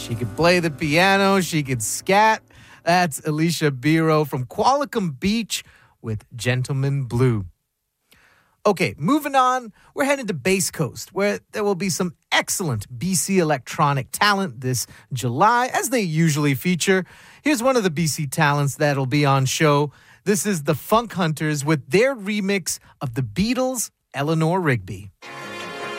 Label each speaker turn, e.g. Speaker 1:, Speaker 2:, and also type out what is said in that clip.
Speaker 1: She could play the piano. She could scat. That's Alicia Biro from Qualicum Beach with Gentleman Blue. Okay, moving on. We're heading to Bass Coast, where there will be some excellent BC electronic talent this July, as they usually feature. Here's one of the BC talents that'll be on show. This is the Funk Hunters with their remix of the Beatles' Eleanor Rigby.